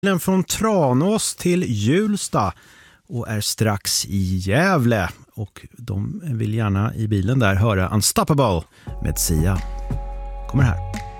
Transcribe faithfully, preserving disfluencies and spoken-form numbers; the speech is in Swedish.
Från Tranås till Hjulsta och är strax i Gävle, och de vill gärna i bilen där höra Unstoppable med Sia. Kommer här.